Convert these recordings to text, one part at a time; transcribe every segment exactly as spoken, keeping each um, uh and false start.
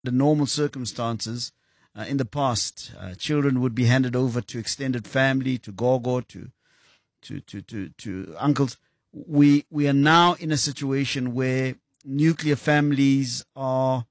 the normal circumstances, uh, in the past, uh, children would be handed over to extended family, to gogo, to to to to, to uncles. We we are now in a situation where nuclear families are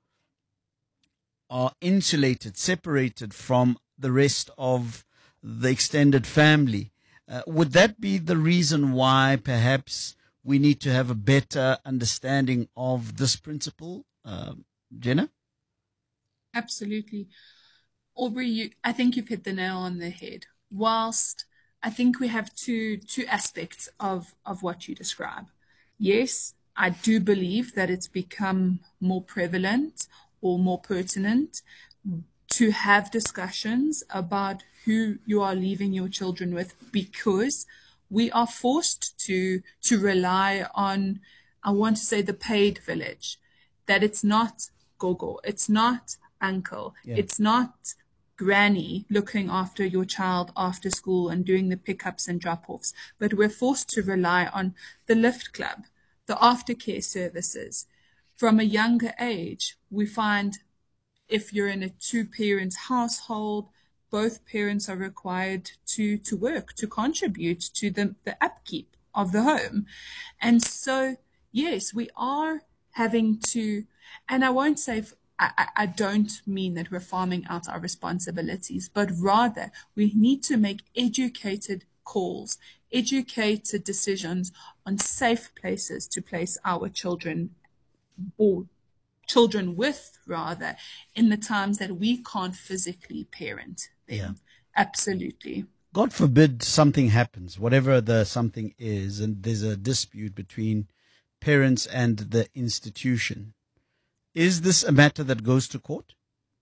are insulated, separated from the rest of the extended family. Uh, would that be the reason why perhaps we need to have a better understanding of this principle, uh, Jenna? Absolutely. Aubrey, you, I think you've hit the nail on the head. Whilst I think we have two two aspects of, of what you describe. Yes, I do believe that it's become more prevalent or more pertinent to have discussions about who you are leaving your children with, because we are forced to to rely on, I want to say, the paid village, that it's not gogo, it's not uncle, Yeah. it's not granny looking after your child after school and doing the pickups and drop-offs, but we're forced to rely on the lift club, the aftercare services. From a younger age, we find if you're in a two-parent household, both parents are required to, to work, to contribute to the, the upkeep of the home. And so, yes, we are having to, and I won't say, I, I don't mean that we're farming out our responsibilities, but rather we need to make educated calls, educated decisions on safe places to place our children, or children with, rather, in the times that we can't physically parent them. Yeah. Absolutely. God forbid something happens, whatever the something is, and there's a dispute between parents and the institution. Is this a matter that goes to court?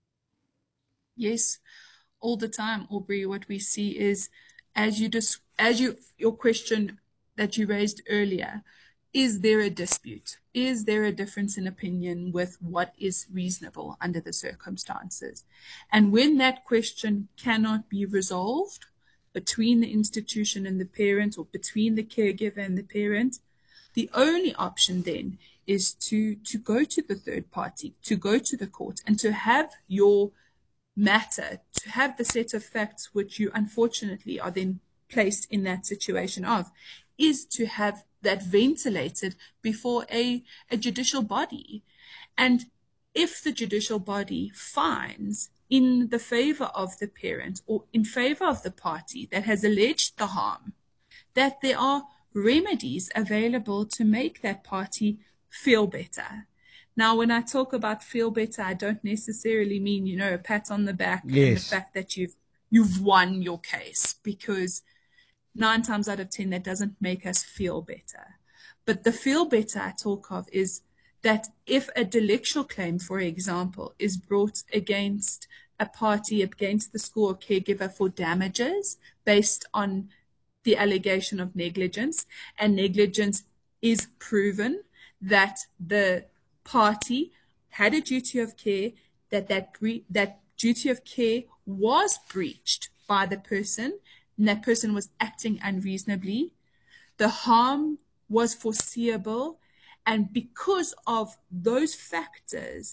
Yes, all the time, Aubrey. What we see is, as you dis- as you your question that you raised earlier, is there a dispute? Is there a difference in opinion with what is reasonable under the circumstances? And when that question cannot be resolved between the institution and the parent, or between the caregiver and the parent, the only option then is to, to go to the third party, to go to the court, and to have your matter, to have the set of facts which you unfortunately are then placed in that situation of, is to have that ventilated before a, a judicial body. And if the judicial body finds in the favor of the parent, or in favor of the party that has alleged the harm, that there are remedies available to make that party feel better. Now, when I talk about feel better, I don't necessarily mean, you know, a pat on the back Yes. and the fact that you've you've won your case, because nine times out of ten, that doesn't make us feel better. But the feel better I talk of is that if a delictual claim, for example, is brought against a party, against the school or caregiver for damages based on the allegation of negligence, and negligence is proven, that the party had a duty of care, that that, bre- that duty of care was breached by the person, and that person was acting unreasonably, the harm was foreseeable, and because of those factors,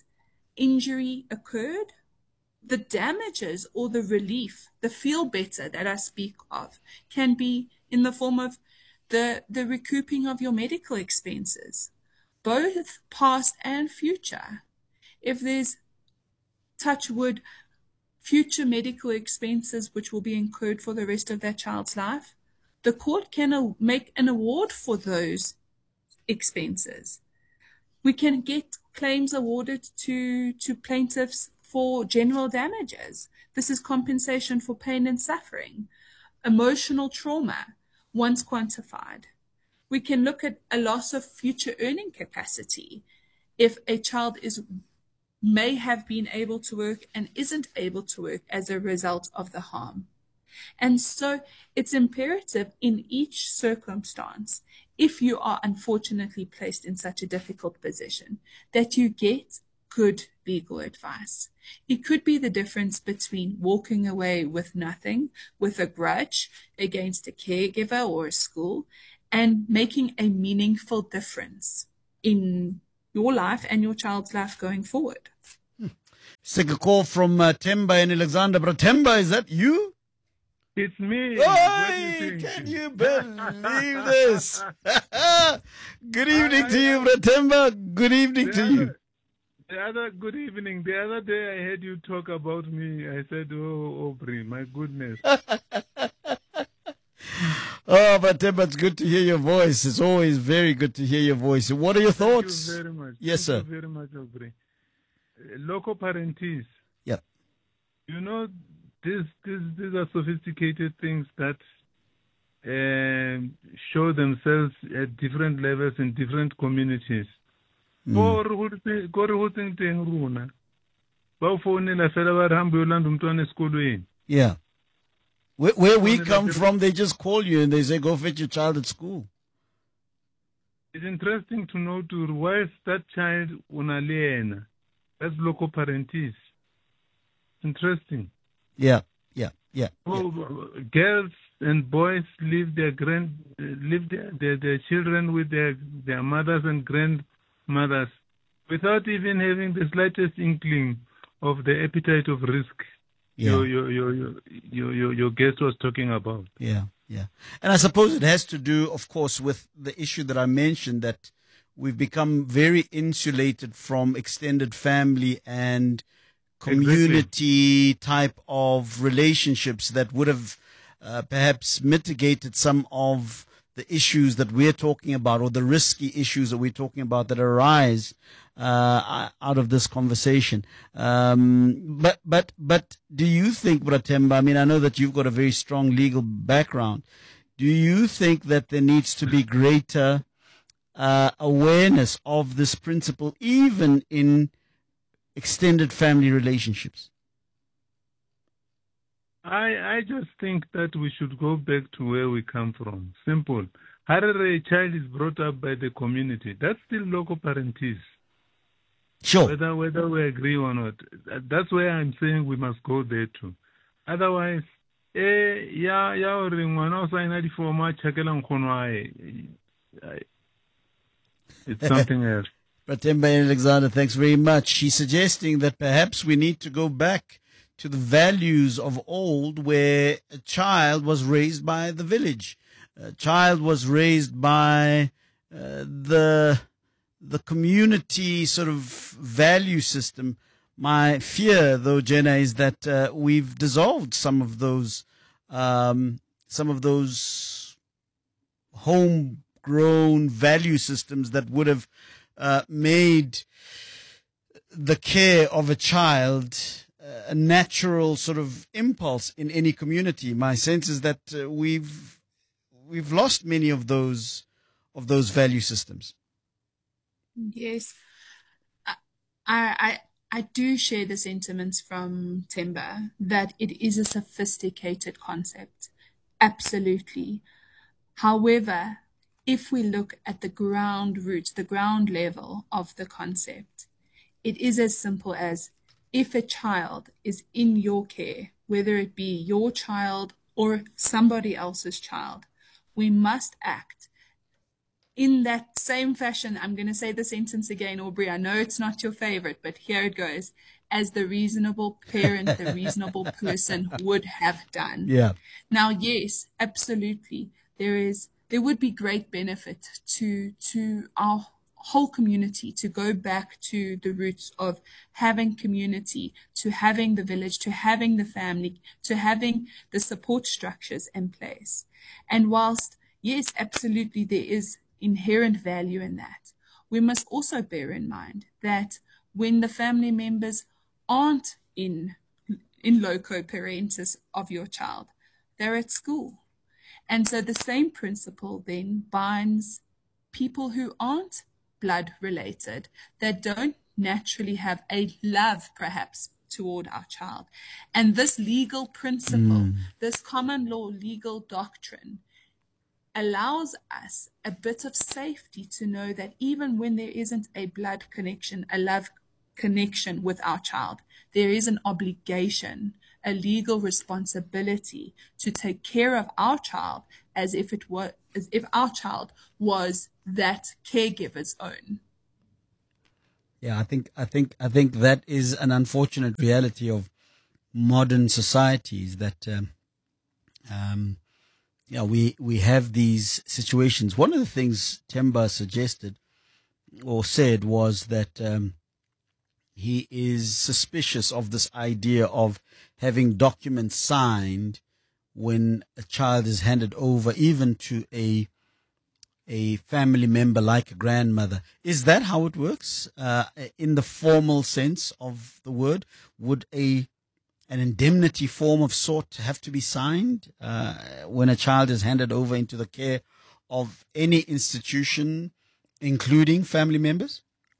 injury occurred, the damages or the relief, the feel better that I speak of, can be in the form of the, the recouping of your medical expenses, both past and future. If there's, touch wood, future medical expenses which will be incurred for the rest of that child's life, the court can make an award for those expenses. We can get claims awarded to, to plaintiffs for general damages. This is compensation for pain and suffering. Emotional trauma, once quantified. We can look at a loss of future earning capacity. If a child is may have been able to work and isn't able to work as a result of the harm. And so it's imperative in each circumstance, if you are unfortunately placed in such a difficult position, that you get good legal advice. It could be the difference between walking away with nothing, with a grudge against a caregiver or a school, and making a meaningful difference in your life and your child's life going forward. take a call from uh, Temba in Alexander. But Temba, is that you? It's me. Hey, can you believe this? Good evening I, I, to you, Bratemba. Good evening to other, you. The other good evening. The other day I heard you talk about me. I said, "Oh, Aubrey, my goodness." Oh, Bratemba, it's good to hear your voice. It's always very good to hear your voice. What are your thoughts? Thank you very much. Yes, Thank sir. you very much, Aubrey. Uh, loco parentis. Yep. You know. These, these, these are sophisticated things that uh, show themselves at different levels in different communities. Mm. Yeah. Where, where we come from, they just call you and they say, go fetch your child at school. It's interesting to know to why is that child unaliena. That's local parentis. Interesting. Yeah, yeah, yeah. Oh, yeah. Girls and boys leave their grand, leave their, their, their children with their, their mothers and grandmothers without even having the slightest inkling of the appetite of risk. Yeah. Your, your, your, your, your, your guest was talking about. Yeah, yeah. And I suppose it has to do, of course, with the issue that I mentioned, that we've become very insulated from extended family and community exactly. type of relationships that would have uh, perhaps mitigated some of the issues that we're talking about, or the risky issues that we're talking about that arise uh, out of this conversation. Um, but but but do you think, Bratemba, I mean, I know that you've got a very strong legal background. Do you think that there needs to be greater uh, awareness of this principle, even in extended family relationships? I I just think that we should go back to where we come from. Simple. However, a child is brought up by the community, that's still local parentis. Sure. Whether whether we agree or not, that's where I'm saying we must go there too. Otherwise, eh, yeah, yeah, it's something else. Bratemba Alexander, thanks very much. She's suggesting that perhaps we need to go back to the values of old, where a child was raised by the village. A child was raised by uh, the the community sort of value system. My fear, though, Jenna, is that uh, we've dissolved some of those um, some of those homegrown value systems that would have Uh, made the care of a child uh, a natural sort of impulse in any community. My sense is that uh, we've we've lost many of those of those value systems. Yes, I I I do share the sentiments from Temba that it is a sophisticated concept, absolutely. However, if we look at the ground roots, the ground level of the concept, it is as simple as, if a child is in your care, whether it be your child or somebody else's child, we must act in that same fashion. I'm going to say the sentence again, Aubrey. I know it's not your favorite, but here it goes. As the reasonable parent, the reasonable person would have done. Yeah. Now, yes, absolutely. There is There would be great benefit to to our whole community to go back to the roots of having community, to having the village, to having the family, to having the support structures in place. And whilst, yes, absolutely, there is inherent value in that, we must also bear in mind that when the family members aren't in, in loco parentis of your child, they're at school. And so the same principle then binds people who aren't blood related, that don't naturally have a love perhaps toward our child. And this legal principle, mm. this common law legal doctrine, allows us a bit of safety to know that even when there isn't a blood connection, a love connection with our child, there is an obligation, a legal responsibility to take care of our child as if it were, as if our child was that caregiver's own. Yeah, I think I think I think that is an unfortunate reality of modern societies that um, um, yeah we we have these situations. One of the things Temba suggested or said was that um, he is suspicious of this idea of having documents signed when a child is handed over, even to a a family member like a grandmother. Is that how it works? Uh, in the formal sense of the word, would a an indemnity form of sort have to be signed uh, when a child is handed over into the care of any institution, including family members?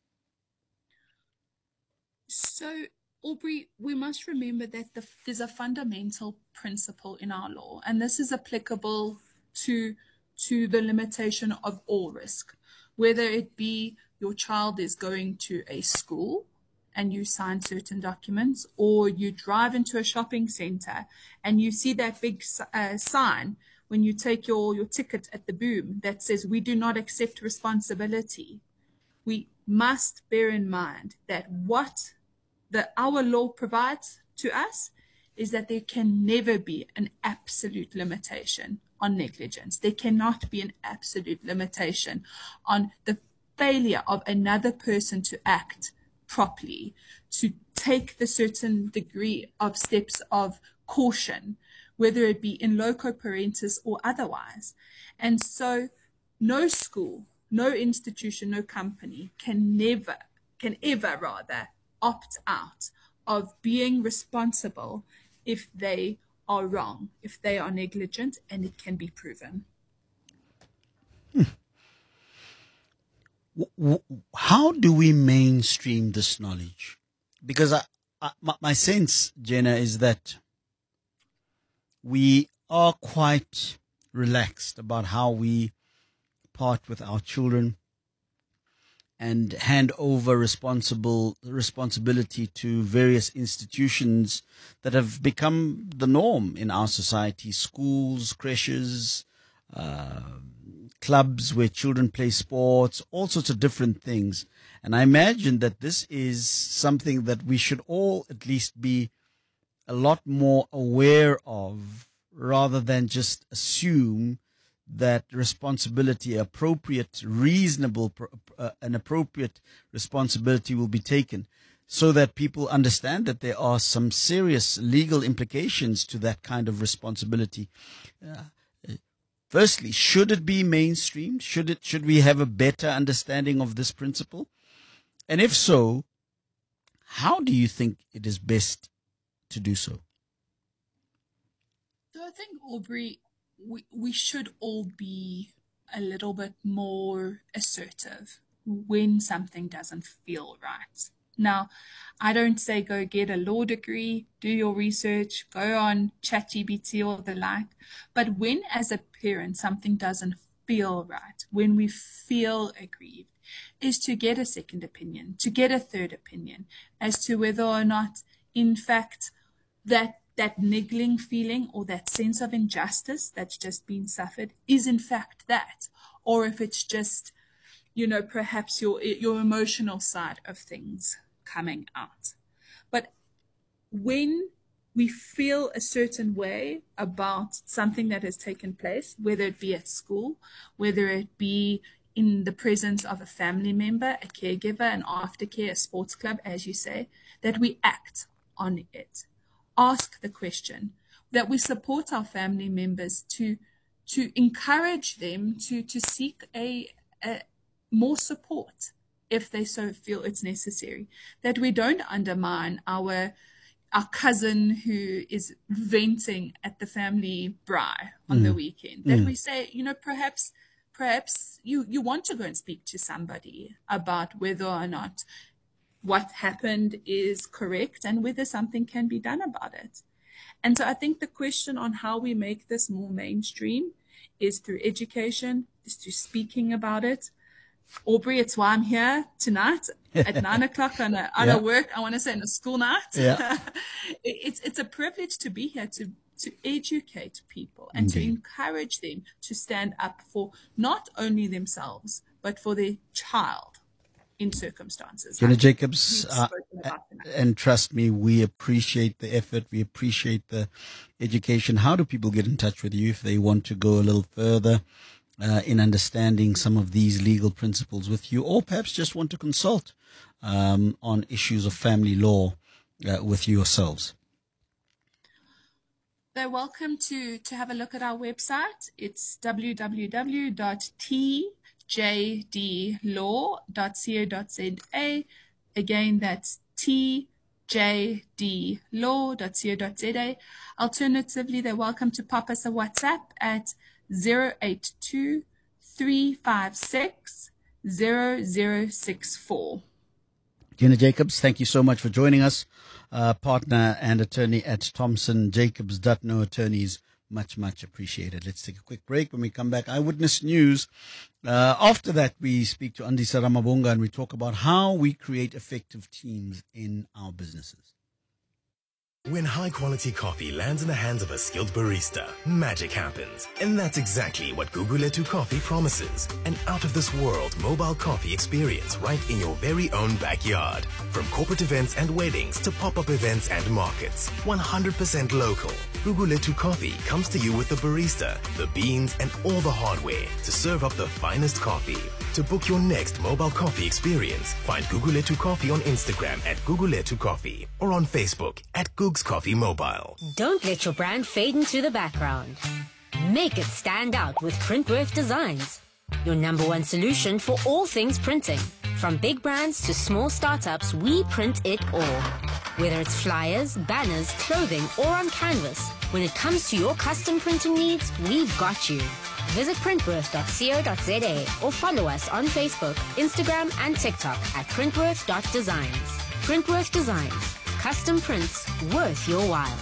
So, Aubrey, we must remember that the, there's a fundamental principle in our law, and this is applicable to to the limitation of all risk, whether it be your child is going to a school and you sign certain documents, or you drive into a shopping center and you see that big uh, sign when you take your, your ticket at the boom that says, "We do not accept responsibility." We must bear in mind that what the our law provides to us is that there can never be an absolute limitation on negligence. There cannot be an absolute limitation on the failure of another person to act properly, to take the certain degree of steps of caution, whether it be in loco parentis or otherwise. And so no school, no institution, no company can never, can ever rather opt out of being responsible if they are wrong, if they are negligent, and it can be proven. How do we mainstream this knowledge? Because I, I, my, my sense, Jenna, is that we are quite relaxed about how we part with our children and hand over responsible responsibility to various institutions that have become the norm in our society: schools, creches, uh, clubs where children play sports, all sorts of different things. And I imagine that this is something that we should all at least be a lot more aware of, rather than just assume that responsibility, appropriate, reasonable, uh, an appropriate responsibility will be taken, so that people understand that there are some serious legal implications to that kind of responsibility. Uh, firstly, should it be mainstreamed? Should it? Should we have a better understanding of this principle? And if so, how do you think it is best to do so? So I think, Aubrey, we, we should all be a little bit more assertive when something doesn't feel right. Now, I don't say go get a law degree, do your research, go on ChatGPT or the like, but when as a parent something doesn't feel right, when we feel aggrieved, is to get a second opinion, to get a third opinion as to whether or not, in fact, that that niggling feeling or that sense of injustice that's just been suffered is in fact that, or if it's just, you know, perhaps your your emotional side of things coming out. But when we feel a certain way about something that has taken place, whether it be at school, whether it be in the presence of a family member, a caregiver, an aftercare, a sports club, as you say, that we act on it. Ask the question, that we support our family members to to encourage them to to seek a, a more support if they so feel it's necessary, that we don't undermine our our cousin who is venting at the family braai on mm. the weekend, that mm. we say, you know, perhaps perhaps you you want to go and speak to somebody about whether or not what happened is correct and whether something can be done about it. And so I think the question on how we make this more mainstream is through education, is through speaking about it. Aubrey, it's why I'm here tonight at nine o'clock on a, on yeah. a work, I want to say on a school night. Yeah. it's, it's a privilege to be here to, to educate people and Indeed. to encourage them to stand up for not only themselves, but for their child. in circumstances. Jenna like Jacobs, we've uh, spoken about tonight. and trust me, we appreciate the effort. We appreciate the education. How do people get in touch with you if they want to go a little further uh, in understanding some of these legal principles with you, or perhaps just want to consult um, on issues of family law uh, with yourselves? They're welcome to, to have a look at our website. It's w w w dot t j d law dot co dot z a. Again, that's t j d law dot co dot z a. Alternatively, they're welcome to pop us a WhatsApp at zero eight two, three five six, zero zero six four. Jenna Jacobs, thank you so much for joining us. Uh, partner and attorney at Thompson Jacobs Dutno Attorneys. Much, much appreciated. Let's take a quick break. When we come back, Eyewitness News. Uh, after that, we speak to Andisa Ramabonga and we talk about how we create effective teams in our businesses. When high-quality coffee lands in the hands of a skilled barista, magic happens. And that's exactly what Guguletu Coffee promises. An out-of-this-world mobile coffee experience right in your very own backyard. From corporate events and weddings to pop-up events and markets. one hundred percent local. Guguletu Coffee comes to you with the barista, the beans, and all the hardware to serve up the finest coffee. To book your next mobile coffee experience, find Guguletu Coffee on Instagram at Guguletu Coffee or on Facebook at Googs Coffee Mobile. Don't let your brand fade into the background. Make it stand out with Printworth Designs, your number one solution for all things printing. From big brands to small startups, we print it all. Whether it's flyers, banners, clothing, or on canvas, when it comes to your custom printing needs, we've got you. Visit printworth dot co dot z a or follow us on Facebook, Instagram, and TikTok at printworth dot designs. Printworth Designs. Custom prints worth your while.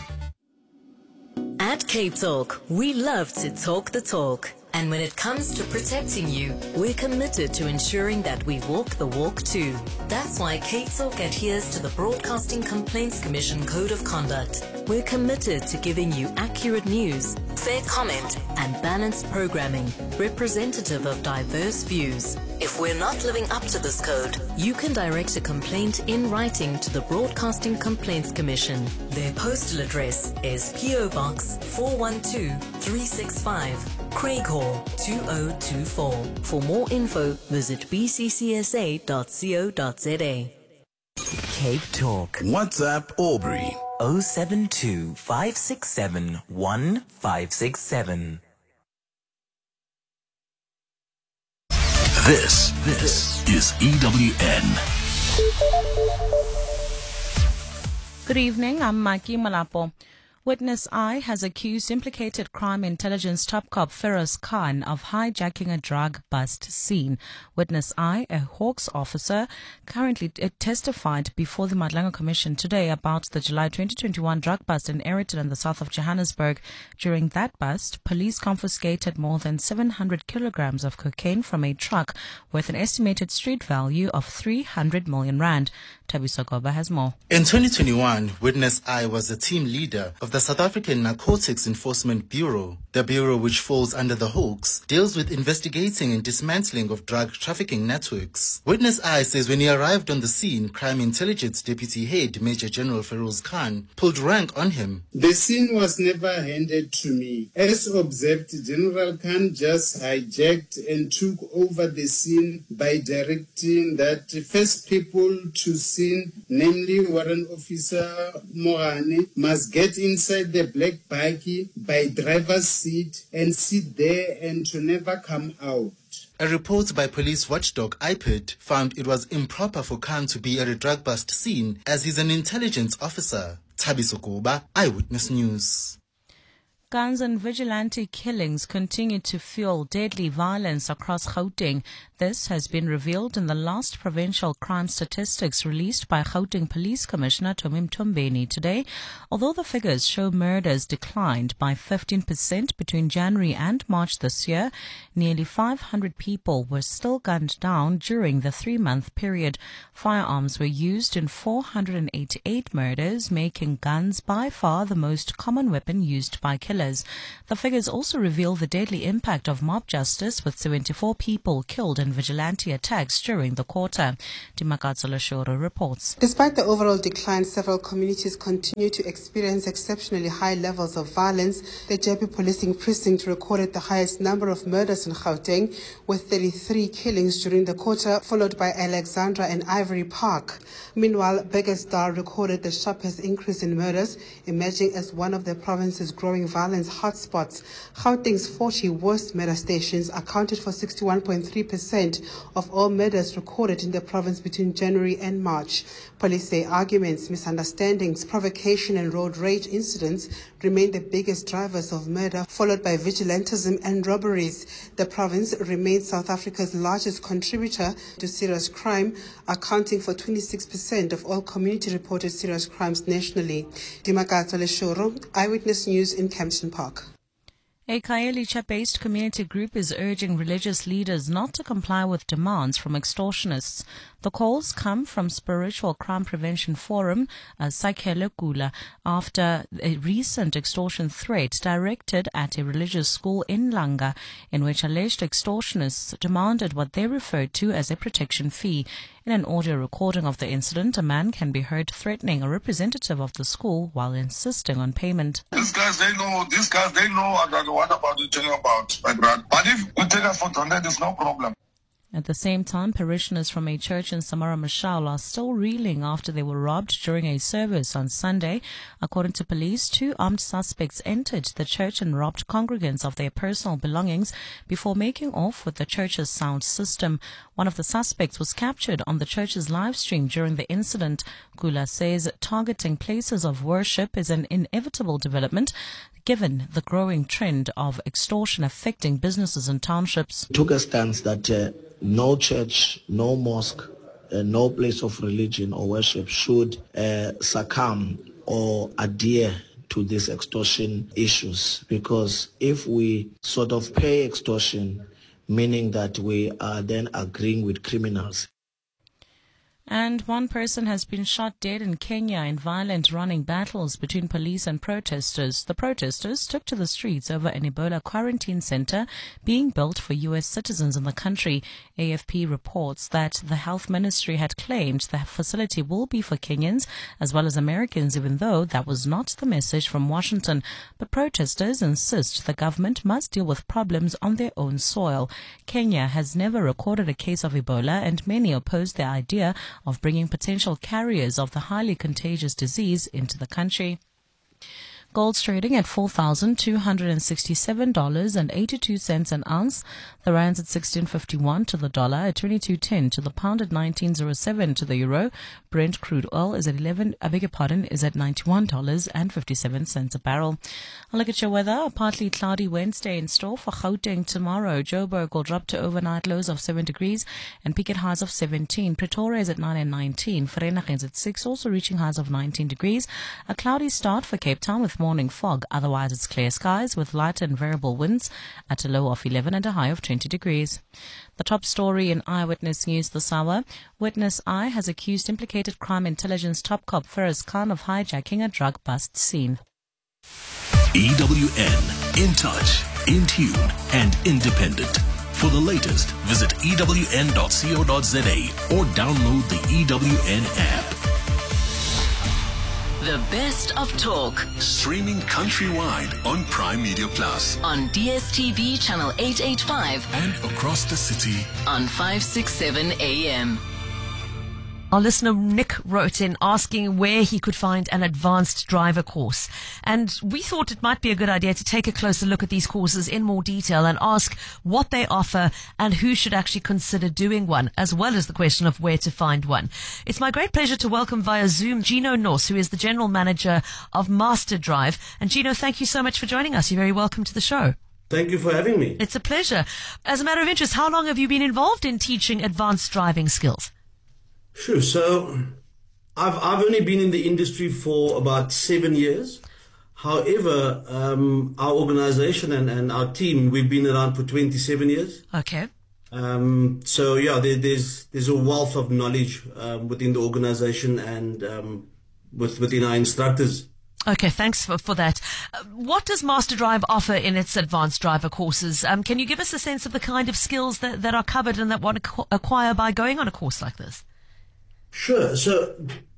At Cape Talk, we love to talk the talk. And when it comes to protecting you, we're committed to ensuring that we walk the walk too. That's why Cape Talk adheres to the Broadcasting Complaints Commission Code of Conduct. We're committed to giving you accurate news, fair comment, and balanced programming, representative of diverse views. If we're not living up to this code, you can direct a complaint in writing to the Broadcasting Complaints Commission. Their postal address is P O Box four one two, three six five, Craighall two oh two four. For more info, visit b c c s a dot co dot z a. Cape Talk. WhatsApp Aubrey. oh seven two, five six seven, one five six seven. This, this is E W N. Good evening, I'm Mikey Malapo. Witness I has accused implicated crime intelligence top cop Feroz Khan of hijacking a drug bust scene. Witness I, a Hawks officer, currently testified before the Madlanga Commission today about the July twenty twenty-one drug bust in Aeroton in the south of Johannesburg. During that bust, police confiscated more than seven hundred kilograms of cocaine from a truck with an estimated street value of three hundred million rand. Tabiso Goba has more. In twenty twenty-one, Witness I was the team leader of the South African Narcotics Enforcement Bureau. The bureau, which falls under the Hawks, deals with investigating and dismantling of drug trafficking networks. Witness I says when he arrived on the scene, Crime Intelligence Deputy Head Major General Feroz Khan pulled rank on him. The scene was never handed to me. As observed, General Khan just hijacked and took over the scene by directing that the first people to scene, namely Warrant Officer Morane, must get inside the black buggy by driver's seat and sit there and to never come out. A report by police watchdog I P I D found it was improper for Khan to be at a drug bust scene as he's an intelligence officer. Tabiso Goba, Eyewitness News. Guns and vigilante killings continue to fuel deadly violence across Gauteng. This has been revealed in the last provincial crime statistics released by Gauteng Police Commissioner Tommy Mtombeni today. Although the figures show murders declined by fifteen percent between January and March this year, nearly five hundred people were still gunned down during the three-month period. Firearms were used in four hundred eighty-eight murders, making guns by far the most common weapon used by killers. killers. The figures also reveal the deadly impact of mob justice, with seventy-four people killed in vigilante attacks during the quarter. Dimakatso Lashoro reports. Despite the overall decline, several communities continue to experience exceptionally high levels of violence. The Jeppe Policing Precinct recorded the highest number of murders in Gauteng, with thirty-three killings during the quarter, followed by Alexandra and Ivory Park. Meanwhile, Beggersdal recorded the sharpest increase in murders, emerging as one of the province's growing violence hotspots. Gauteng's forty worst murder stations accounted for sixty-one point three percent of all murders recorded in the province between January and March. Police say arguments, misunderstandings, provocation and road rage incidents remain the biggest drivers of murder, followed by vigilantism and robberies. The province remains South Africa's largest contributor to serious crime, accounting for twenty-six percent of all community-reported serious crimes nationally. Dimakatso Leshoro, Eyewitness News in Kempton Park. A Khayelitsha-based community group is urging religious leaders not to comply with demands from extortionists. The calls come from Spiritual Crime Prevention Forum, uh, Sakhele Kula, after a recent extortion threat directed at a religious school in Langa, in which alleged extortionists demanded what they referred to as a protection fee. In an audio recording of the incident, a man can be heard threatening a representative of the school while insisting on payment. These guys, they know, these guys, they know what, what about you telling about, my brother. But if you take us for granted, there's no problem. At the same time, parishioners from a church in Samara Machel are still reeling after they were robbed during a service on Sunday. According to police, two armed suspects entered the church and robbed congregants of their personal belongings before making off with the church's sound system. One of the suspects was captured on the church's live stream during the incident. Kula says targeting places of worship is an inevitable development, given the growing trend of extortion affecting businesses and townships. Took a stance that uh, no church, no mosque, uh, no place of religion or worship should uh, succumb or adhere to these extortion issues, because if we sort of pay extortion, meaning that we are then agreeing with criminals. And one person has been shot dead in Kenya in violent running battles between police and protesters. The protesters took to the streets over an Ebola quarantine center being built for U S citizens in the country. A F P reports that the health ministry had claimed the facility will be for Kenyans as well as Americans, even though that was not the message from Washington. But protesters insist the government must deal with problems on their own soil. Kenya has never recorded a case of Ebola, and many oppose the idea of bringing potential carriers of the highly contagious disease into the country. Gold's trading at four thousand two hundred sixty-seven dollars and eighty-two cents an ounce. The rand's at sixteen fifty-one to the dollar, at twenty-two ten to the pound, at nineteen oh seven to the euro. Brent crude oil is at eleven. I beg your pardon, is at ninety-one dollars and fifty-seven cents a barrel. I'll look at your weather. A partly cloudy Wednesday in store for Gauteng tomorrow. Joburg will drop to overnight lows of seven degrees and peak at highs of seventeen. Pretoria is at nine and nineteen. Vereeniging is at six, also reaching highs of nineteen degrees. A cloudy start for Cape Town with morning fog. Otherwise, it's clear skies with light and variable winds at a low of eleven and a high of twenty degrees. The top story in Eyewitness News this hour. Witness I has accused implicated crime intelligence top cop Feroz Khan of hijacking a drug bust scene. E W N, in touch, in tune, and independent. For the latest, visit E W N dot co dot za or download the E W N app. The best of talk. Streaming countrywide on Prime Media Plus. On D S T V channel eight eighty-five. And across the city. On five sixty-seven A M. Our listener Nick wrote in asking where he could find an advanced driver course. And we thought it might be a good idea to take a closer look at these courses in more detail and ask what they offer and who should actually consider doing one, as well as the question of where to find one. It's my great pleasure to welcome via Zoom Gino Nos, who is the General Manager of Master Drive. And Gino, thank you so much for joining us. You're very welcome to the show. Thank you for having me. It's a pleasure. As a matter of interest, how long have you been involved in teaching advanced driving skills? Sure. So I've I've only been in the industry for about seven years. However, um, our organization and, and our team, we've been around for twenty-seven years. Okay. Um, so yeah, there, there's there's a wealth of knowledge um, within the organization and um, with within our instructors. Okay, thanks for, for that. Uh, what does Master Drive offer in its advanced driver courses? Um, can you give us a sense of the kind of skills that, that are covered and that one ac- acquire by going on a course like this? Sure. So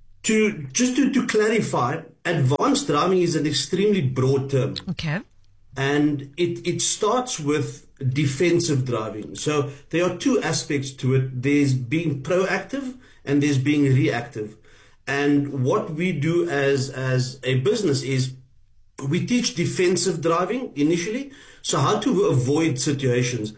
to just to, to clarify, advanced driving is an extremely broad term. Okay. And it, it starts with defensive driving. So there are two aspects to it. There's being proactive and there's being reactive. And what we do as, as a business is we teach defensive driving initially, so how to avoid situations.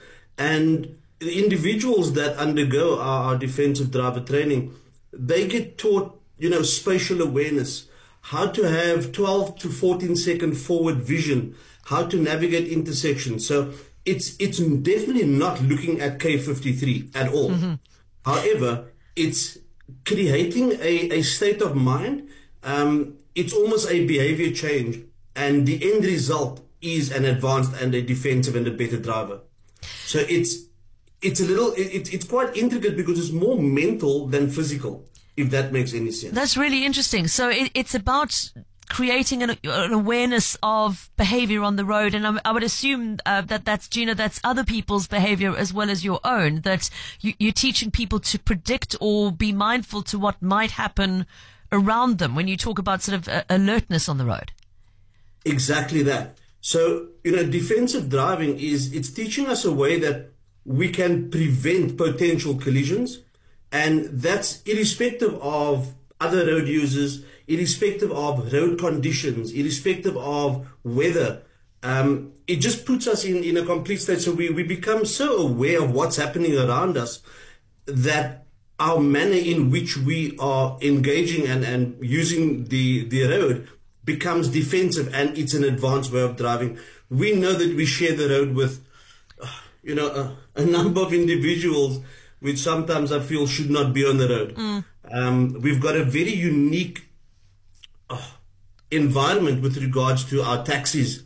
And the individuals that undergo our, our defensive driver training, they get taught, you know, spatial awareness, how to have twelve to fourteen second forward vision, how to navigate intersections. So it's it's definitely not looking at K fifty-three at all. Mm-hmm. However, it's creating a, a state of mind. Um, it's almost a behavior change, and the end result is an advanced and a defensive and a better driver. So it's it's a little it, it's quite intricate because it's more mental than physical, if that makes any sense. That's really interesting. So it, it's about creating an, an awareness of behavior on the road, and I, I would assume uh, that that's, Gina, that's other people's behavior as well as your own, that you, you're teaching people to predict or be mindful to what might happen around them when you talk about sort of uh, alertness on the road. Exactly that. So, you know, defensive driving is, it's teaching us a way that we can prevent potential collisions, and that's irrespective of other road users, irrespective of road conditions, irrespective of weather. Um, it just puts us in, in a complete state. So we, we become so aware of what's happening around us that our manner in which we are engaging and, and using the, the road becomes defensive, and it's an advanced way of driving. We know that we share the road with, you know, a, a number of individuals which sometimes I feel should not be on the road. Mm. Um, we've got a very unique uh, environment with regards to our taxis,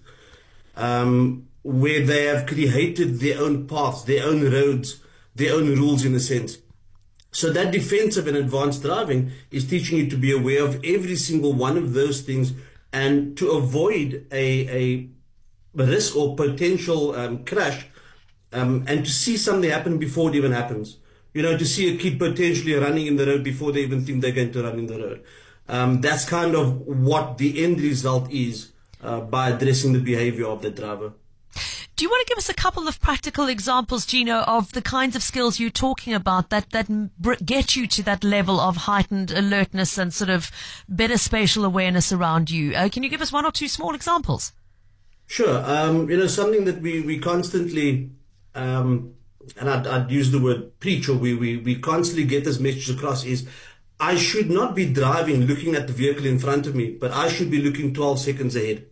um, where they have created their own paths, their own roads, their own rules in a sense. So that defensive and advanced driving is teaching you to be aware of every single one of those things and to avoid a, a risk or potential um, crash, um, and to see something happen before it even happens. You know, to see a kid potentially running in the road before they even think they're going to run in the road. Um, that's kind of what the end result is uh, by addressing the behavior of the driver. Do you want to give us a couple of practical examples, Gino, of the kinds of skills you're talking about that, that get you to that level of heightened alertness and sort of better spatial awareness around you? Uh, can you give us one or two small examples? Sure. Um, you know, something that we, we constantly... Um, and I'd, I'd use the word preach, or we, we, we constantly get this message across, is I should not be driving looking at the vehicle in front of me, but I should be looking twelve seconds ahead.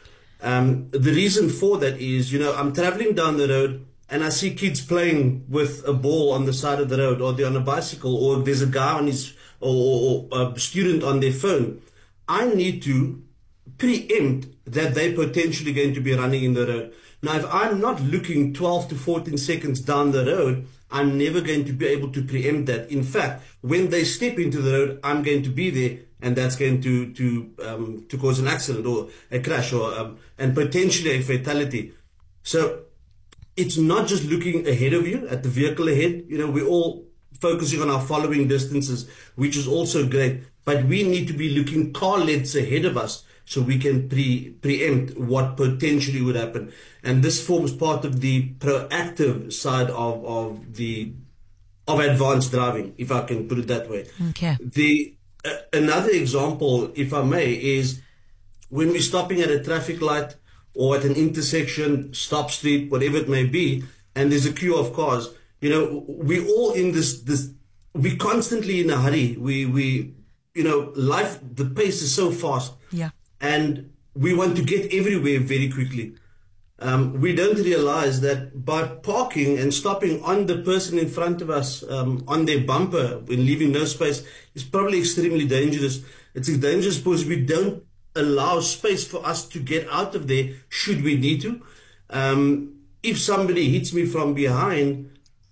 Um, the reason for that is, you know, I'm traveling down the road and I see kids playing with a ball on the side of the road, or they're on a bicycle, or there's a guy on his, or, or a student on their phone. I need to preempt that they're potentially going to be running in the road. Now, if I'm not looking twelve to fourteen seconds down the road, I'm never going to be able to preempt that. In fact, when they step into the road, I'm going to be there, and that's going to to um, to cause an accident or a crash, or um, and potentially a fatality. So it's not just looking ahead of you at the vehicle ahead. You know, we're all focusing on our following distances, which is also great, but we need to be looking car lengths ahead of us, so we can pre preempt what potentially would happen. And this forms part of the proactive side of, of the of advanced driving, if I can put it that way. Okay. The uh, another example, if I may, is when we're stopping at a traffic light or at an intersection, stop street, whatever it may be, and there's a queue of cars. You know, we all in this this we constantly in a hurry. We we you know, life, the pace is so fast. Yeah. And we want to get everywhere very quickly. Um, we don't realize that by parking and stopping on the person in front of us, um, on their bumper, when leaving no space, is probably extremely dangerous. It's dangerous because we don't allow space for us to get out of there should we need to. Um, if somebody hits me from behind,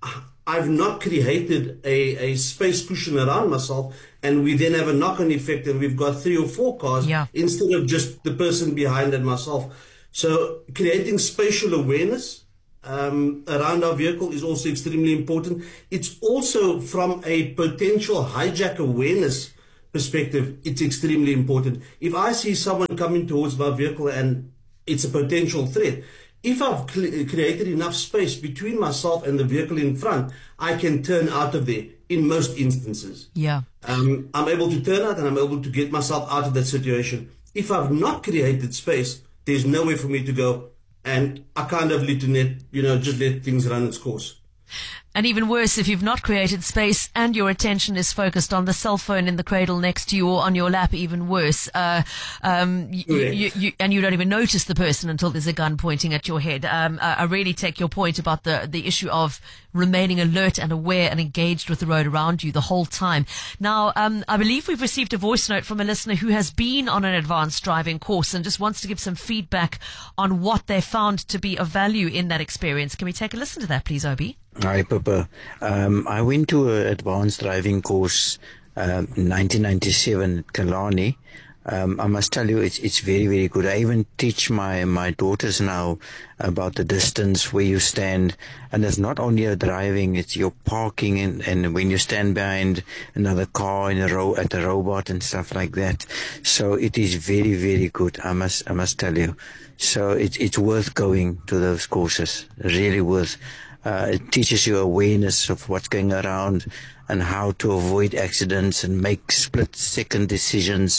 I've not created a, a space cushion around myself, and we then have a knock-on effect, and we've got three or four cars yeah. instead of just the person behind and myself. So creating spatial awareness um, around our vehicle is also extremely important. It's also from a potential hijack awareness perspective, it's extremely important. If I see someone coming towards my vehicle and it's a potential threat, if I've created enough space between myself and the vehicle in front, I can turn out of there in most instances. Yeah. Um, I'm able to turn out and I'm able to get myself out of that situation. If I've not created space, there's nowhere for me to go, and I kind of let, you know, just let things run its course. And even worse, if you've not created space and your attention is focused on the cell phone in the cradle next to you or on your lap, even worse. Uh, um, you, you, you, and you don't even notice the person until there's a gun pointing at your head. Um, I, I really take your point about the, the issue of remaining alert and aware and engaged with the road around you the whole time. Now, um, I believe we've received a voice note from a listener who has been on an advanced driving course and just wants to give some feedback on what they found to be of value in that experience. Can we take a listen to that, please, Obi? Hi, Papa. Um, I went to an advanced driving course um, in nineteen ninety-seven at Killarney. Um, I must tell you, it's it's very, very good. I even teach my, my daughters now about the distance where you stand. And it's not only your driving, it's your parking and, and when you stand behind another car in a row at a robot and stuff like that. So it is very, very good. I must I must tell you. So it's it's worth going to those courses. Really worth. Uh, it teaches you awareness of what's going around and how to avoid accidents and make split-second decisions.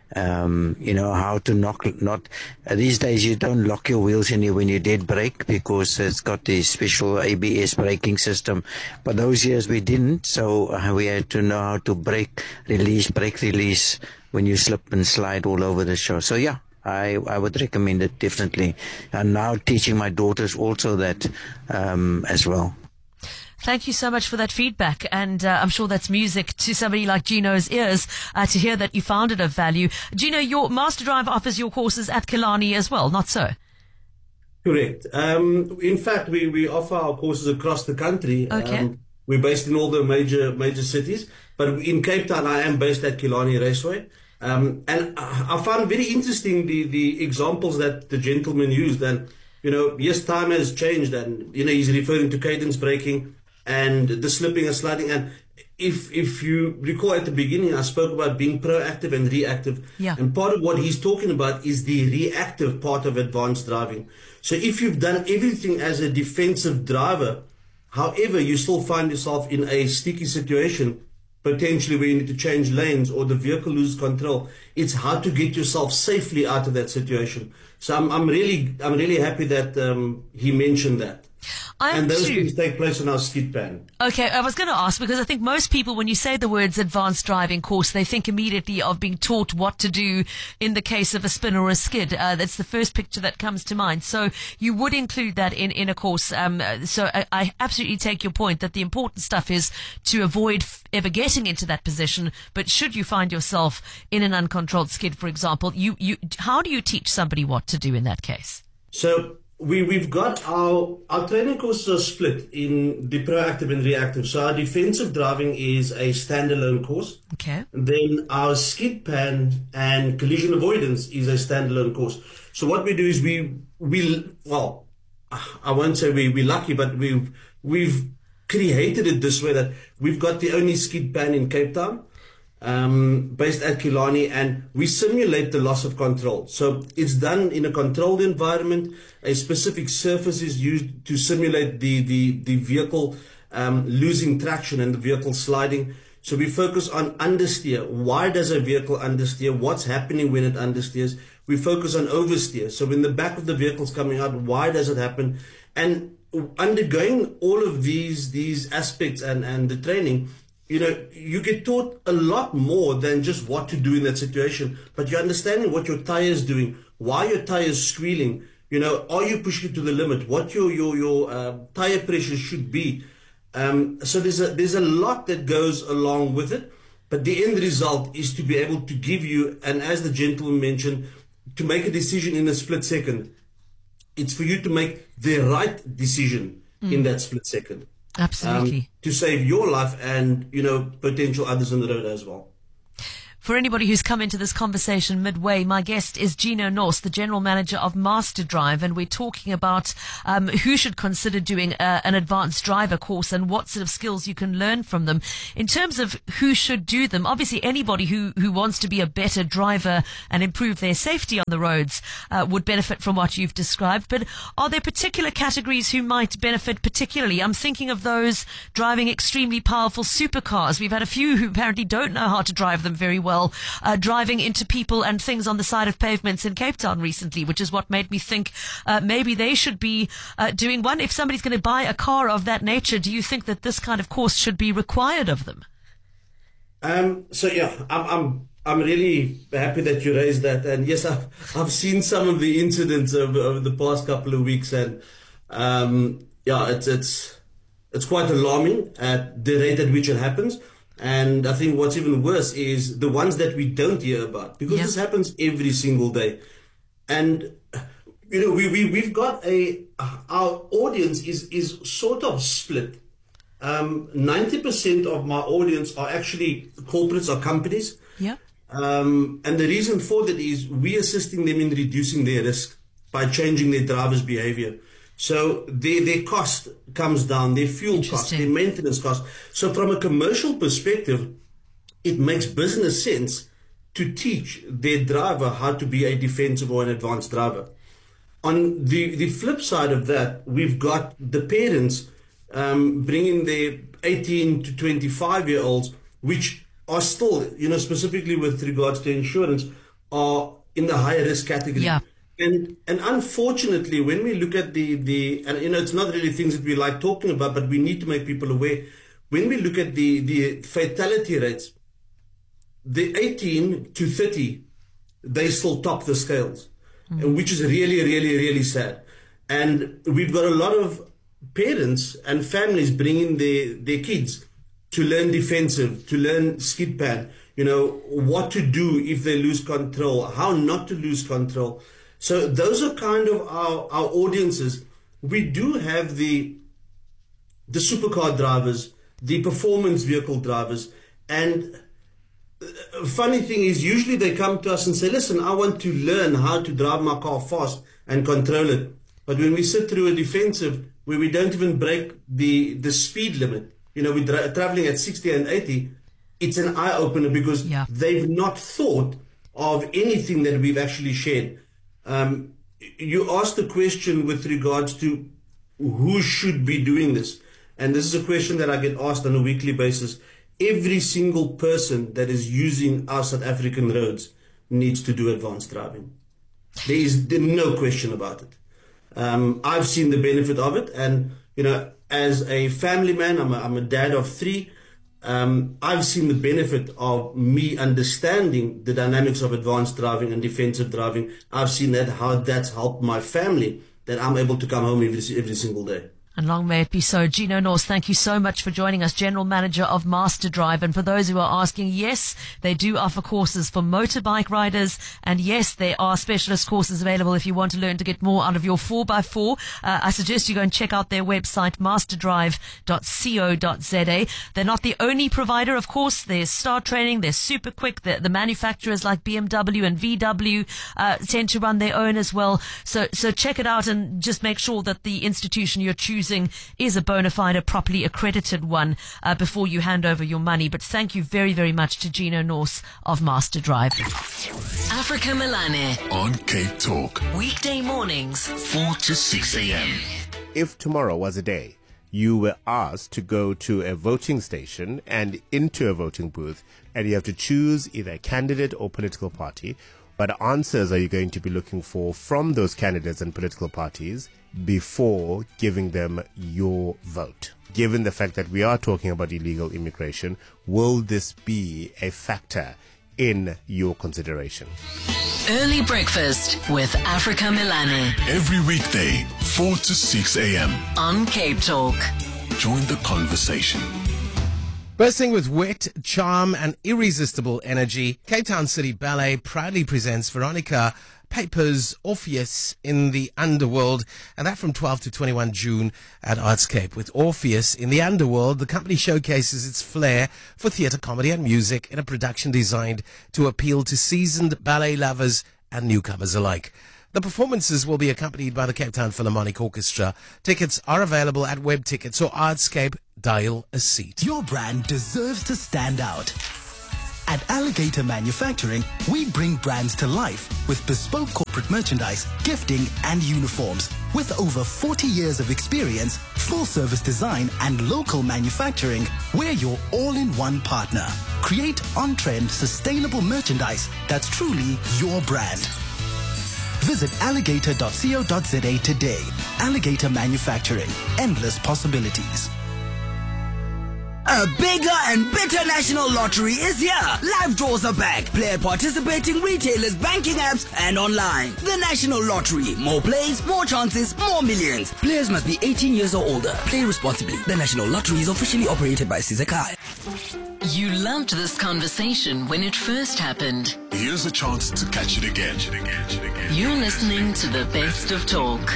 Um, you know, how to knock, not, uh, these days you don't lock your wheels in when you dead brake because it's got the special A B S braking system. But those years we didn't, so uh, we had to know how to brake, release, brake release when you slip and slide all over the show. So yeah. I, I would recommend it definitely. And now teaching my daughters also that um, as well. Thank you so much for that feedback. And uh, I'm sure that's music to somebody like Gino's ears uh, to hear that you found it of value. Gino, your Master Drive offers your courses at Killarney as well, not so? Correct. Um, in fact, we, we offer our courses across the country. Okay. Um, we're based in all the major major cities. But in Cape Town, I am based at Killarney Raceway. Um, and I found very interesting the, the examples that the gentleman used. And, you know, yes, time has changed. And, you know, he's referring to cadence braking and the slipping and sliding. And if if you recall at the beginning, I spoke about being proactive and reactive. Yeah. And part of what he's talking about is the reactive part of advanced driving. So if you've done everything as a defensive driver, however, you still find yourself in a sticky situation, potentially where you need to change lanes or the vehicle loses control. It's how to get yourself safely out of that situation. So I'm, I'm really, I'm really happy that um, he mentioned that. I and those too. things take place on our skid pan. Okay, I was going to ask because I think most people, when you say the words advanced driving course, they think immediately of being taught what to do in the case of a spin or a skid. Uh, that's the first picture that comes to mind. So you would include that in, in a course. Um, so I, I absolutely take your point that the important stuff is to avoid f- ever getting into that position. But should you find yourself in an uncontrolled skid, for example, you, you, how do you teach somebody what to do in that case? So We, we've got our, our training courses are split in the proactive and reactive. So our defensive driving is a standalone course. Okay. Then our skid pan and collision avoidance is a standalone course. So what we do is we, we well, I won't say we, we're lucky, but we've, we've created it this way that we've got the only skid pan in Cape Town. Um, based at Killarney, and we simulate the loss of control. So it's done in a controlled environment. A specific surface is used to simulate the, the, the vehicle um, losing traction and the vehicle sliding. So we focus on understeer. Why does a vehicle understeer? What's happening when it understeers? We focus on oversteer. So when the back of the vehicle's coming out, why does it happen? And undergoing all of these, these aspects and, and the training, you know, you get taught a lot more than just what to do in that situation, but you're understanding what your tire is doing, why your tire is squealing, you know, are you pushing it to the limit, what your, your, your uh, tire pressure should be. Um, so there's a, there's a lot that goes along with it, but the end result is to be able to give you, and as the gentleman mentioned, to make a decision in a split second. It's for you to make the right decision mm. in that split second. Absolutely. Um, to save your life and, you know, potential others on the road as well. For anybody who's come into this conversation midway, my guest is Gino Norse, the General Manager of Master Drive, and we're talking about um, who should consider doing a, an advanced driver course and what sort of skills you can learn from them. In terms of who should do them, obviously anybody who, who wants to be a better driver and improve their safety on the roads uh, would benefit from what you've described. But are there particular categories who might benefit particularly? I'm thinking of those driving extremely powerful supercars. We've had a few who apparently don't know how to drive them very well. Uh, driving into people and things on the side of pavements in Cape Town recently, which is what made me think uh, maybe they should be uh, doing one. If somebody's going to buy a car of that nature, do you think that this kind of course should be required of them? Um, so yeah, I'm, I'm I'm really happy that you raised that. And yes, I've, I've seen some of the incidents over, over the past couple of weeks, and um, yeah, it's it's it's quite alarming at the rate at which it happens. And I think what's even worse is the ones that we don't hear about, because yeah. this happens every single day. And, you know, we, we, we've got a, our audience is, is sort of split. Um, ninety percent of my audience are actually corporates or companies. Yeah. Um, and the reason for that is we're assisting them in reducing their risk by changing their driver's behavior. So their, their cost comes down, their fuel cost, their maintenance cost. So from a commercial perspective, it makes business sense to teach their driver how to be a defensive or an advanced driver. On the, the flip side of that, we've got the parents um, bringing their eighteen to twenty-five year olds, which are still, you know, specifically with regards to insurance, are in the higher risk category. Yeah. And and unfortunately, when we look at the, the and you know, it's not really things that we like talking about, but we need to make people aware. When we look at the, the fatality rates, the eighteen to thirty, they still top the scales, mm. which is really, really, really sad. And we've got a lot of parents and families bringing their, their kids to learn defensive, to learn skid pad, you know, what to do if they lose control, how not to lose control. So those are kind of our, our audiences. We do have the the supercar drivers, the performance vehicle drivers, and a funny thing is usually they come to us and say, listen, I want to learn how to drive my car fast and control it. But when we sit through a defensive where we don't even break the, the speed limit, you know, we're tra- traveling at sixty and eighty, it's an eye-opener because yeah. they've not thought of anything that we've actually shared. Um, you asked the question with regards to who should be doing this. And this is a question that I get asked on a weekly basis. Every single person that is using our South African roads needs to do advanced driving. There is no question about it. Um, I've seen the benefit of it. And, you know, as a family man, I'm a, I'm a dad of three. Um, I've seen the benefit of me understanding the dynamics of advanced driving and defensive driving. I've seen that how that's helped my family, that I'm able to come home every every single day. And long may it be so. Gino Norse, thank you so much for joining us, General Manager of Master Drive. And for those who are asking, yes, they do offer courses for motorbike riders. And yes, there are specialist courses available if you want to learn to get more out of your four by four. Uh, I suggest you go and check out their website, master drive dot co dot za. They're not the only provider, of course. There's Star Training, there's Super Quick. The, the manufacturers like B M W and V W uh, tend to run their own as well. So, so check it out and just make sure that the institution you're choosing is a bona fide, a properly accredited one uh, before you hand over your money. But thank you very, very much to Gino Norse of Master Drive. Africa Melane on Cape Talk. Weekday mornings, four to six a.m. If tomorrow was a day you were asked to go to a voting station and into a voting booth, and you have to choose either a candidate or political party, what answers are you going to be looking for from those candidates and political parties before giving them your vote? Given the fact that we are talking about illegal immigration, will this be a factor in your consideration? Early breakfast with Africa Melane. Every weekday, four to six a.m. on Cape Talk. Join the conversation. Bursting with wit, charm and irresistible energy, Cape Town City Ballet proudly presents Veronica Papers, Orpheus in the Underworld, and that from twelve to twenty-one June at Artscape. With Orpheus in the Underworld, the company showcases its flair for theatre, comedy and music in a production designed to appeal to seasoned ballet lovers and newcomers alike. The performances will be accompanied by the Cape Town Philharmonic Orchestra. Tickets are available at Web Tickets or Artscape. Dial a seat. Your brand deserves to stand out. At Alligator Manufacturing, we bring brands to life with bespoke corporate merchandise, gifting, and uniforms. With over forty years of experience, full-service design, and local manufacturing, we're your all-in-one partner. Create on-trend, sustainable merchandise that's truly your brand. Visit alligator dot co dot za today. Alligator Manufacturing. Endless possibilities. A bigger and better national lottery is here. Live draws are back. Play at participating retailers, banking apps, and online. The National Lottery. More plays, more chances, more millions. Players must be eighteen years or older. Play responsibly. The National Lottery is officially operated by Sizakai. You loved this conversation when it first happened. Here's a chance to catch it again. You're listening to the best of talk.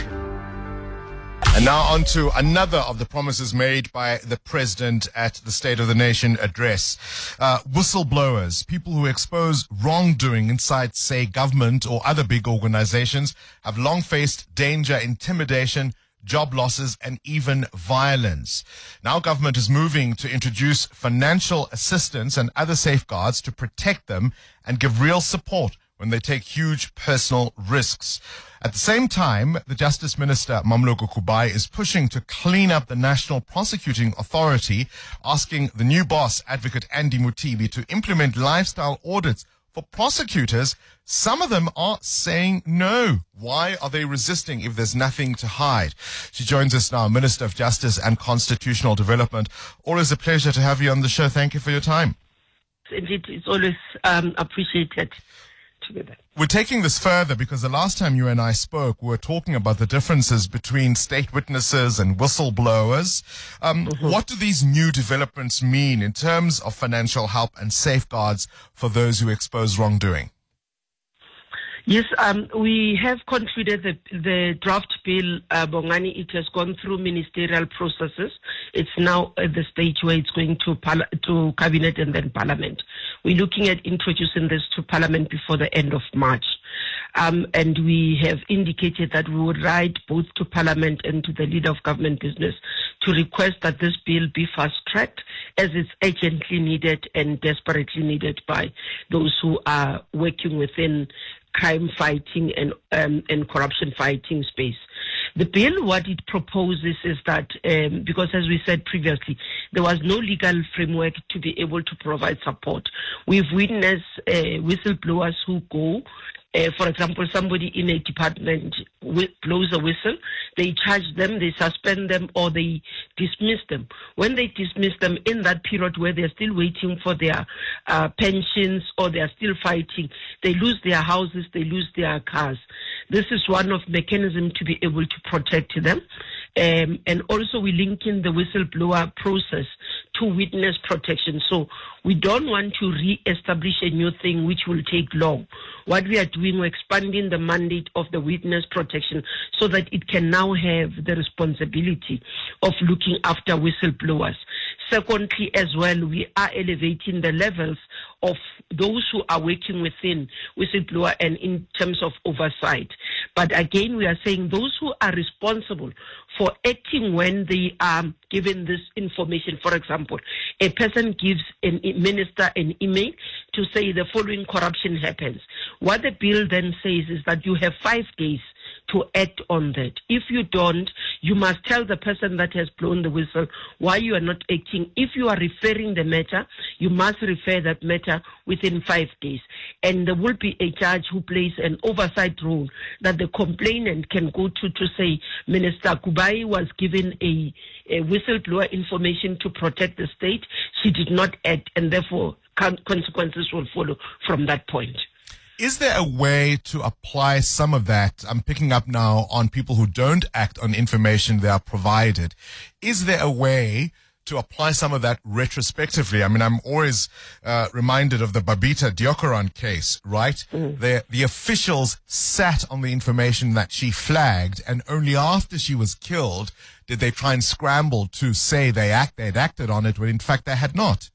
And now on to another of the promises made by the president at the State of the Nation address. Uh, whistleblowers, people who expose wrongdoing inside, say, government or other big organizations, have long faced danger, intimidation, job losses, and even violence. Now government is moving to introduce financial assistance and other safeguards to protect them and give real support when they take huge personal risks. At the same time, the Justice Minister, Mamloko Kubai, is pushing to clean up the National Prosecuting Authority, asking the new boss, Advocate Andy Mutibi, to implement lifestyle audits for prosecutors. Some of them are saying no. Why are they resisting if there's nothing to hide? She joins us now, Minister of Justice and Constitutional Development. Always a pleasure to have you on the show. Thank you for your time. Indeed, it's always um, appreciated. Together. We're taking this further because the last time you and I spoke, we were talking about the differences between state witnesses and whistleblowers. Um, mm-hmm. What do these new developments mean in terms of financial help and safeguards for those who expose wrongdoing? Yes, um, we have concluded the, the draft bill, uh, Bongani. It has gone through ministerial processes. It's now at the stage where it's going to par- to cabinet and then parliament. We're looking at introducing this to parliament before the end of March. Um, and we have indicated that we would write both to parliament and to the leader of government business to request that this bill be fast-tracked as it's urgently needed and desperately needed by those who are working within crime fighting and um, and corruption fighting space. The bill, what it proposes is that, um, because as we said previously, there was no legal framework to be able to provide support. We've witnessed uh, whistleblowers who go, uh, for example, somebody in a department blows a whistle, they charge them, they suspend them, or they dismiss them. When they dismiss them in that period where they're still waiting for their uh, pensions or they're still fighting, they lose their houses, they lose their cars. This is one of mechanisms to be able to protect them. Um, and also we link in the whistleblower process to witness protection. So we don't want to re-establish a new thing which will take long. What we are doing, we're expanding the mandate of the witness protection so that it can now have the responsibility of looking after whistleblowers. Secondly, as well, we are elevating the levels of those who are working within whistleblower and in terms of oversight. But again, we are saying those who are responsible for acting when they are given this information. For example, a person gives a minister an email to say the following corruption happens. What the bill then says is that you have five days to act on that. If you don't, you must tell the person that has blown the whistle why you are not acting. If you are referring the matter, you must refer that matter within five days. And there will be a judge who plays an oversight role that the complainant can go to to say, Minister Kubai was given a, a whistleblower information to protect the state. She did not act, and therefore consequences will follow from that point. Is there a way to apply some of that? I'm picking up now on people who don't act on information they are provided. Is there a way to apply some of that retrospectively. I mean, I'm always uh, reminded of the Babita Deokaran case, right? Mm. The, the officials sat on the information that she flagged, and only after she was killed did they try and scramble to say they act, they'd acted on it, when in fact they had not.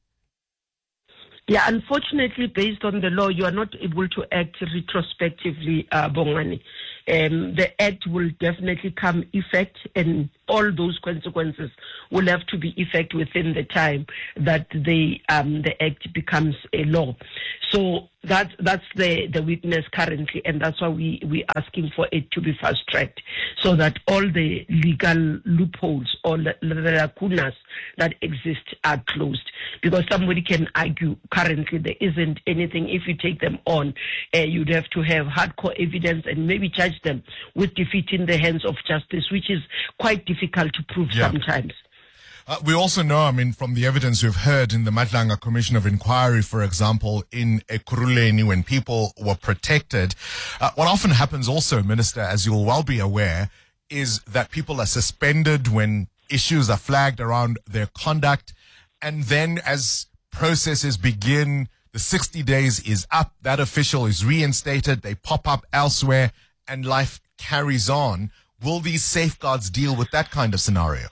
Yeah, unfortunately, based on the law, you are not able to act retrospectively, uh, Bongani. Um, the act will definitely come effect, and all those consequences will have to be effect within the time that the um, the act becomes a law. So that that's the, the weakness currently, and that's why we we asking for it to be fast tracked, so that all the legal loopholes or the, the lacunas that exist are closed. Because somebody can argue currently there isn't anything. If you take them on, uh, you'd have to have hardcore evidence and maybe charge them with defeat in the hands of justice, which is quite difficult to prove yeah. sometimes. Uh, we also know, I mean, from the evidence we've heard in the Madlanga Commission of Inquiry, for example, in Ekurhuleni, when people were protected, uh, what often happens also, Minister, as you'll well be aware, is that people are suspended when issues are flagged around their conduct. And then as processes begin, the sixty days is up, that official is reinstated, they pop up elsewhere, and life carries on. Will these safeguards deal with that kind of scenario?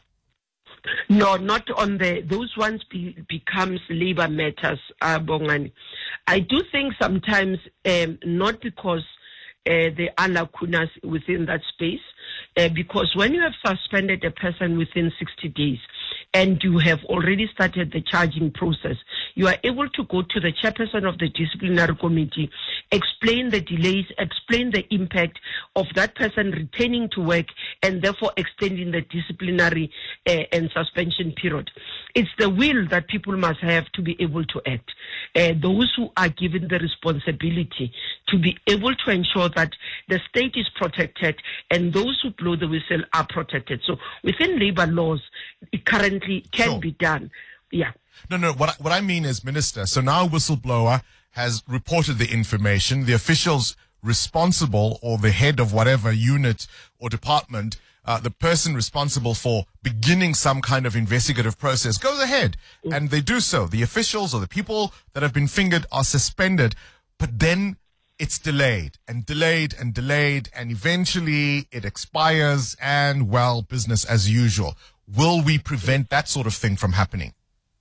No, not on the, those ones be, becomes labor matters, uh, Bongani. I do think sometimes, um, not because uh, there are lacunas within that space, uh, because when you have suspended a person within sixty days, and you have already started the charging process, you are able to go to the chairperson of the disciplinary committee, explain the delays, explain the impact of that person returning to work, and therefore extending the disciplinary uh, and suspension period. It's the will that people must have to be able to act. Uh, those who are given the responsibility to be able to ensure that the state is protected and those who blow the whistle are protected. So within labor laws, it currently can sure. be done. Yeah. No, no. What I, what I mean is, Minister, so now a whistleblower has reported the information. The officials responsible, or the head of whatever unit or department, uh, the person responsible for beginning some kind of investigative process goes ahead mm. and they do so. The officials or the people that have been fingered are suspended, but then it's delayed and delayed and delayed, and eventually it expires, and, well, business as usual. Will we prevent that sort of thing from happening?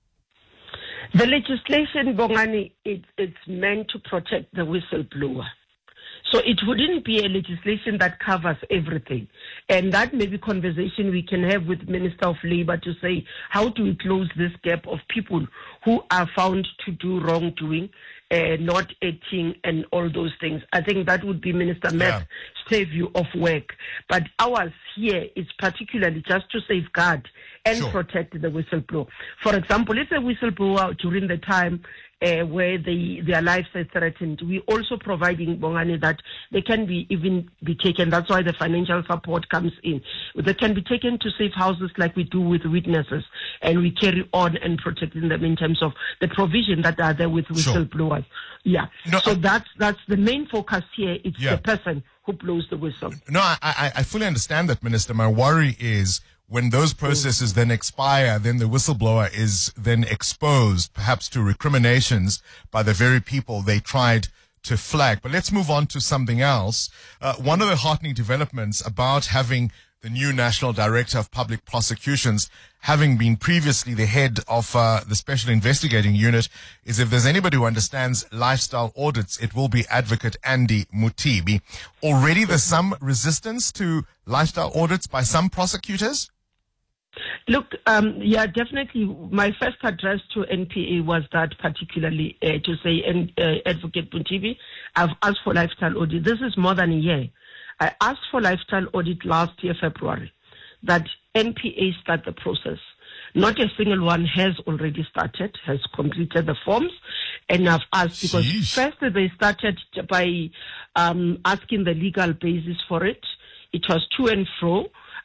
The legislation, Bongani, it, it's meant to protect the whistleblower. So it wouldn't be a legislation that covers everything. And that may be conversation we can have with Minister of Labour to say, how do we close this gap of people who are found to do wrongdoing, uh, not acting and all those things. I think that would be Minister Matt's yeah. view of work. But ours here is particularly just to safeguard and sure. protect the whistleblower. For example, if a whistleblower during the time Uh, where they, their lives are threatened, we also providing Bongani that they can be even be taken. That's why the financial support comes in. They can be taken to safe houses like we do with witnesses, and we carry on and protecting them in terms of the provision that are there with whistleblowers. Sure. Yeah. No, so I, that's that's the main focus here. It's yeah. the person who blows the whistle. No, I, I I fully understand that, Minister. My worry is, when those processes then expire, then the whistleblower is then exposed, perhaps to recriminations by the very people they tried to flag. But let's move on to something else. Uh, one of the heartening developments about having the new National Director of Public Prosecutions, having been previously the head of uh, the Special Investigating Unit, is if there's anybody who understands lifestyle audits, it will be Advocate Andy Mutibi. Already there's some resistance to lifestyle audits by some prosecutors? Look, um, yeah, definitely. My first address to N P A was that particularly uh, to say, and, uh, Advocate Mutibi, I've asked for lifestyle audit. This is more than a year. I asked for lifestyle audit last year, February, that N P A start the process. Not a single one has already started, has completed the forms, and I've asked because Jeez. first they started by um, asking the legal basis for it. It was to and fro.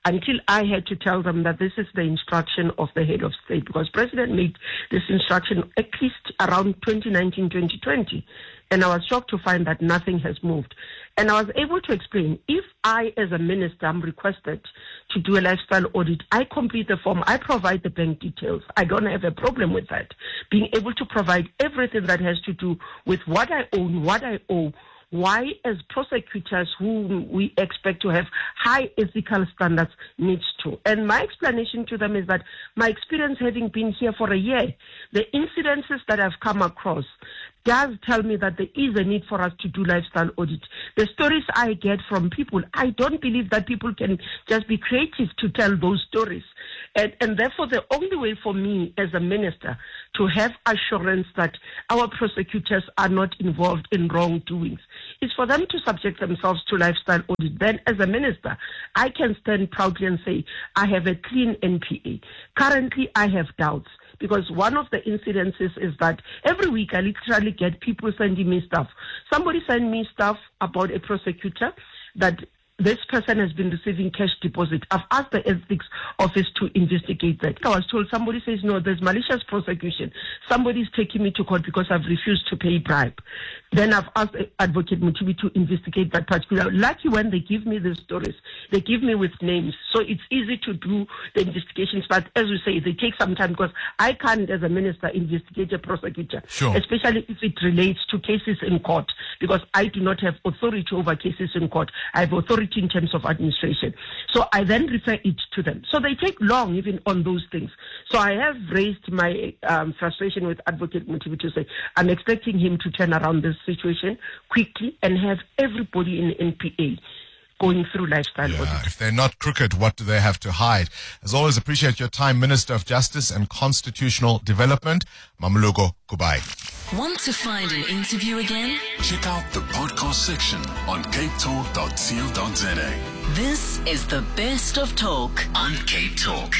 until I had to tell them that this is the instruction of the head of state, because President made this instruction at least around twenty nineteen, twenty twenty. And I was shocked to find that nothing has moved. And I was able to explain, if I, as a minister, am requested to do a lifestyle audit, I complete the form, I provide the bank details. I don't have a problem with that. Being able to provide everything that has to do with what I own, what I owe, why, as prosecutors who we expect to have high ethical standards, needs to. And my explanation to them is that my experience, having been here for a year, the incidences that I've come across does tell me that there is a need for us to do lifestyle audit. The stories I get from people, I don't believe that people can just be creative to tell those stories. And, and therefore, the only way for me as a minister to have assurance that our prosecutors are not involved in wrongdoings is for them to subject themselves to lifestyle audit. Then, as a minister, I can stand proudly and say, I have a clean N P A. Currently, I have doubts. Because one of the incidences is that every week I literally get people sending me stuff. Somebody sent me stuff about a prosecutor that this person has been receiving cash deposit. I've asked the ethics office to investigate that. I was told, somebody says, no, there's malicious prosecution. Somebody's taking me to court because I've refused to pay bribe. Then I've asked Advocate Muthibi to investigate that particular. Lucky when they give me the stories, they give me with names. So it's easy to do the investigations. But as we say, they take some time because I can't, as a minister, investigate a prosecutor. Sure. Especially if it relates to cases in court, because I do not have authority over cases in court. I have authority in terms of administration. So I then refer it to them. So they take long even on those things. So I have raised my um, frustration with Advocate Muthibi to say, I'm expecting him to turn around this situation quickly and have everybody in N P A going through lifestyle yeah, audit. If they're not crooked, what do they have to hide? As always, appreciate your time, Minister of Justice and Constitutional Development, Mamluko Kubai. Want to find an interview again? Check out the podcast section on cape talk dot co dot za. This is the best of talk on Cape Talk.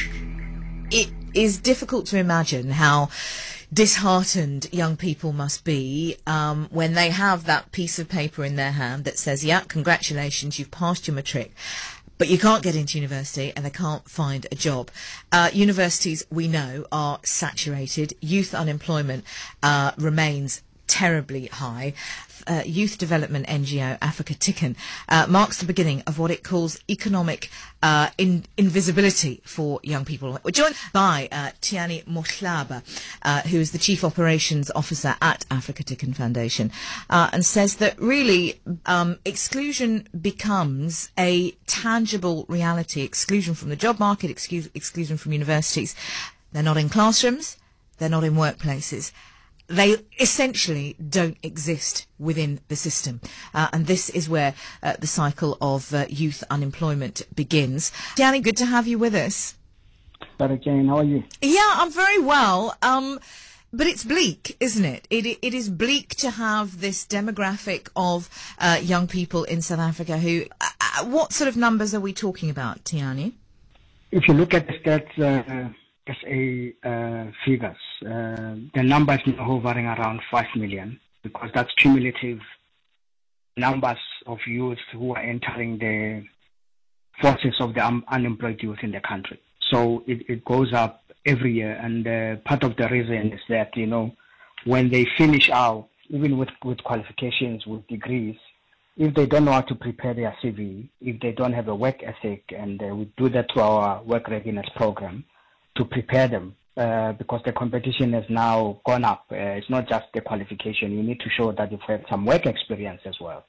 It is difficult to imagine how disheartened young people must be um, when they have that piece of paper in their hand that says, yeah, congratulations, you've passed your matric. But you can't get into university and they can't find a job. Uh, universities, we know, are saturated. Youth unemployment uh, remains terribly high. Uh, Youth Development N G O Africa Tikkun uh, marks the beginning of what it calls economic uh, in, invisibility for young people. We're joined by uh, Tiani Mohlaba, uh, who is the Chief Operations Officer at Africa Tikkun Foundation, uh, and says that really um, exclusion becomes a tangible reality. Exclusion from the job market, excuse, exclusion from universities. They're not in classrooms, they're not in workplaces. They essentially don't exist within the system. Uh, and this is where uh, the cycle of uh, youth unemployment begins. Tiani, good to have you with us. Hello, Jane. How are you? Yeah, I'm very well. Um, but it's bleak, isn't it? It, it is bleak to have this demographic of uh, young people in South Africa who... Uh, what sort of numbers are we talking about, Tiani? If you look at the stats... Uh, S A uh, figures, uh, the number is now hovering around five million because that's cumulative numbers of youth who are entering the forces of the um, unemployed youth in the country. So it, it goes up every year, and uh, part of the reason is that, you know, when they finish out, even with, with qualifications, with degrees, if they don't know how to prepare their C V, if they don't have a work ethic, and uh, we do that through our work readiness program, to prepare them, uh, because the competition has now gone up. Uh, it's not just the qualification. You need to show that you've had some work experience as well.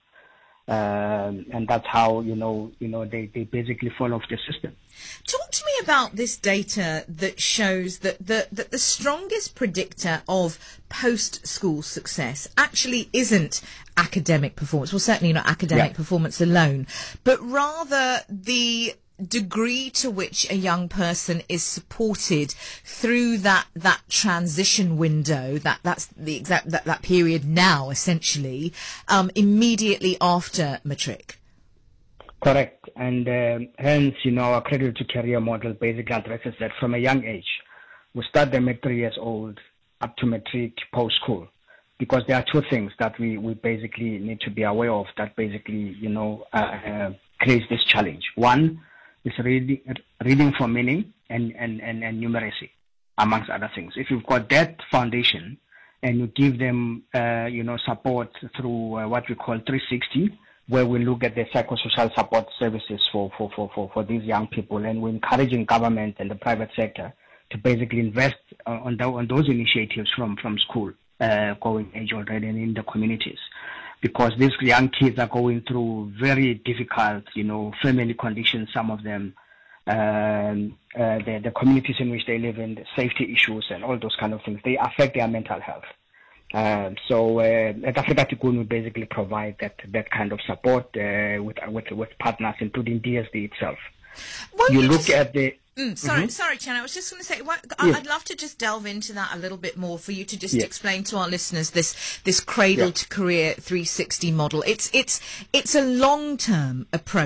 Um, and that's how, you know, you know, they, they basically fall off the system. Talk to me about this data that shows that the, that the strongest predictor of post-school success actually isn't academic performance, well, certainly not academic yeah. performance alone, but rather the degree to which a young person is supported through that that transition window, that that's the exact that, that period now essentially, um, immediately after matric. Correct, and uh, hence, you know, our credit to career model basically addresses that from a young age. We start them at three years old up to matric, post school, because there are two things that we we basically need to be aware of that basically, you know, uh, uh, creates this challenge. One, is reading, reading for meaning and, and, and, and numeracy, amongst other things. If you've got that foundation and you give them, uh, you know, support through uh, what we call three sixty, where we look at the psychosocial support services for, for, for, for, for these young people, and we're encouraging government and the private sector to basically invest uh, on, the, on those initiatives from, from school, uh, going age already, and in the communities. Because these young kids are going through very difficult, you know, family conditions, some of them, um, uh, the, the communities in which they live in, the safety issues and all those kind of things, they affect their mental health. Uh, so uh, at Africa Tikkun, we basically provide that, that kind of support uh, with, with, with partners, including D S D itself. Well, you you look just- at the... Mm, sorry, Mhm. sorry, Chan. I was just going to say, what, I- Yes. I'd love to just delve into that a little bit more for you to just Yes. explain to our listeners this this cradle Yeah. to career three sixty model. It's it's it's a long term approach.